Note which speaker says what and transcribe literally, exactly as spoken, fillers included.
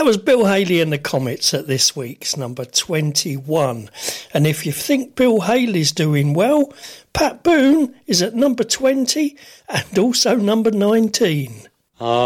Speaker 1: That was Bill Haley and the Comets at this week's number twenty-one. And if you think Bill Haley's doing well, Pat Boone is at number twenty and also number nineteen.
Speaker 2: Uh